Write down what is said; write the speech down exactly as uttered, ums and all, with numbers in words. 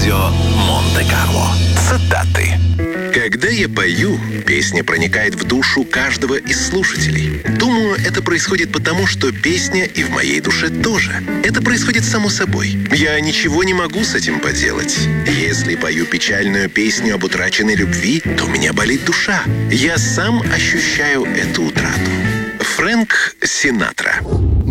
Радио Монте-Карло. Цитаты. Когда я пою, песня проникает в душу каждого из слушателей. Думаю, это происходит потому, что песня и в моей душе тоже. Это происходит само собой. Я ничего не могу с этим поделать. Если пою печальную песню об утраченной любви, то у меня болит душа. Я сам ощущаю эту утрату. Фрэнк Синатра.